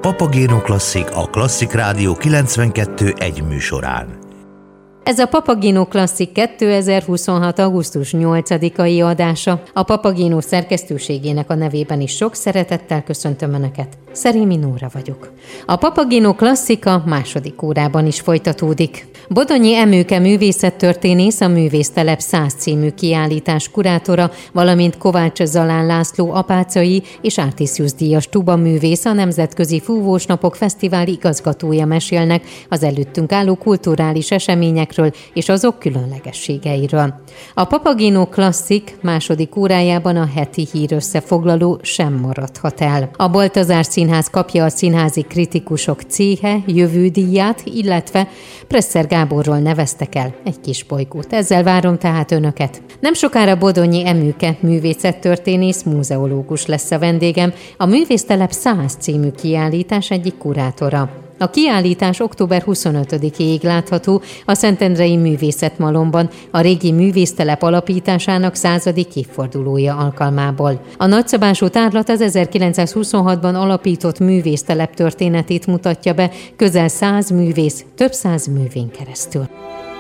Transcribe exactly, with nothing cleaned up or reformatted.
Papagéno Klasszik a Klasszik Rádió kilencvenkettő egy műsorán. Ez a Papagéno Klasszik kétezer-huszonhat. augusztus nyolcadikai adása. A Papagéno szerkesztőségének a nevében is sok szeretettel köszöntöm Önöket. Szerémi Nóra vagyok. A Papagéno Klasszika második órában is folytatódik. Bodonyi Emőke művészettörténész, a Művésztelep száz című kiállítás kurátora, valamint Kovács Zalán László apácai és Artisius díjas tubaművész, a Nemzetközi Fúvós Napok Fesztivál igazgatója mesélnek az előttünk álló kulturális eseményekről és azok különlegességeiről. A Papagéno Klasszik második órájában a heti hírösszefoglaló sem maradhat el. A Baltazár Színház kapja a színházi kritikusok céhe jövődíját, illetve Presser Gáborról neveztek el egy kis bolygót. Ezzel várom tehát Önöket. Nem sokára Bodonyi Emőke művészettörténész, múzeológus lesz a vendégem, a Művésztelep száz című kiállítás egyik kurátora. A kiállítás október huszonötödikéig látható a Szentendrei Művészetmalomban, a régi művésztelep alapításának századik évfordulója alkalmából. A nagyszabású tárlat az ezerkilencszázhuszonhatban alapított művésztelep történetét mutatja be, közel száz művész, több száz művén keresztül.